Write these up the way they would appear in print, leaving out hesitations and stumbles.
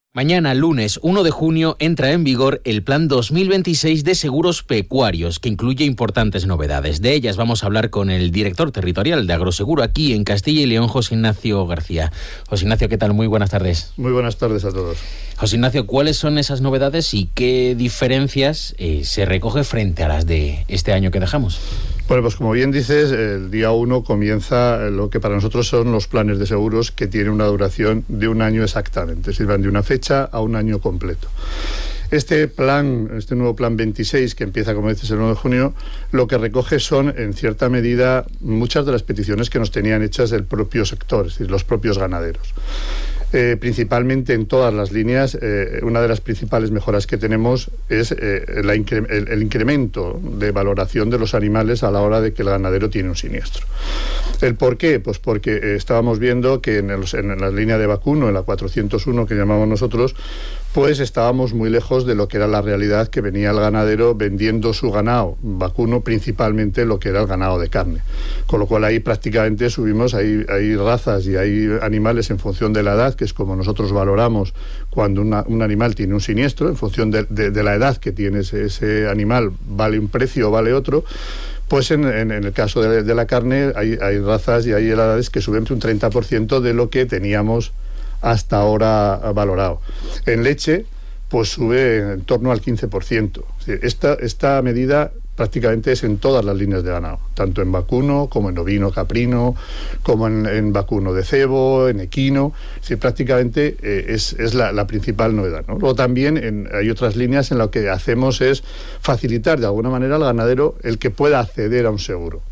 Mañana, lunes 1 de junio, entra en vigor el Plan 2026 de Seguros Pecuarios, que incluye importantes novedades. De ellas vamos a hablar con el director territorial de Agroseguro aquí en Castilla y León, José Ignacio García. José Ignacio, ¿qué tal? Muy buenas tardes. Muy buenas tardes a todos. José Ignacio, ¿cuáles son esas novedades y qué diferencias se recoge frente a las de este año que dejamos? Bueno, pues como bien dices, el día 1 comienza lo que para nosotros son los planes de seguros, que tienen una duración de un año exactamente, es decir, van de una fecha a un año completo. Este nuevo plan 26, que empieza, como dices, el 1 de junio, lo que recoge son, en cierta medida, muchas de las peticiones que nos tenían hechas el propio sector, es decir, los propios ganaderos. Principalmente en todas las líneas, una de las principales mejoras que tenemos es el incremento de valoración de los animales a la hora de que el ganadero tiene un siniestro. ¿El por qué? Pues porque estábamos viendo que en la línea de vacuno, en la 401 que llamamos nosotros, pues estábamos muy lejos de lo que era la realidad, que venía el ganadero vendiendo su ganado vacuno, principalmente lo que era el ganado de carne. Con lo cual ahí prácticamente subimos, hay razas y hay animales en función de la edad, que es como nosotros valoramos cuando un animal tiene un siniestro, en función de la edad que tiene ese animal, vale un precio o vale otro. Pues en el caso de la carne hay razas y hay edades que suben un 30% de lo que teníamos hasta ahora valorado. En leche, pues sube en torno al 15%. Esta medida prácticamente es en todas las líneas de ganado, tanto en vacuno como en ovino caprino, como en vacuno de cebo, en equino. Prácticamente es la principal novedad, ¿no? Luego también hay otras líneas en las que hacemos es facilitar de alguna manera al ganadero el que pueda acceder a un seguro.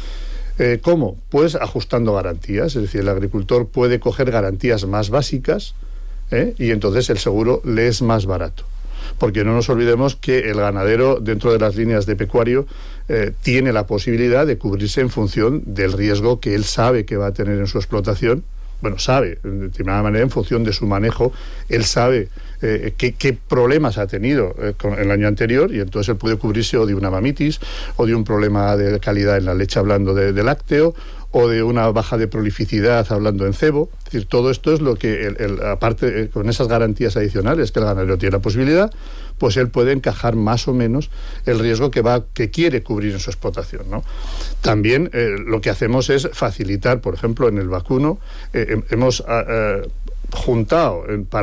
¿Cómo? Pues ajustando garantías, es decir, el agricultor puede coger garantías más básicas y entonces el seguro le es más barato. Porque no nos olvidemos que el ganadero, dentro de las líneas de pecuario, tiene la posibilidad de cubrirse en función del riesgo que él sabe que va a tener en su explotación. Bueno, sabe, de determinada manera, en función de su manejo, él sabe qué problemas ha tenido el año anterior, y entonces él puede cubrirse o de una mamitis, o de un problema de calidad en la leche, hablando de lácteo, o de una baja de prolificidad, hablando en cebo. Es decir, todo esto es lo que, aparte, con esas garantías adicionales que el ganadero tiene la posibilidad, pues él puede encajar más o menos el riesgo que quiere cubrir en su explotación, ¿no? También lo que hacemos es facilitar, por ejemplo, en el vacuno, hemos juntado para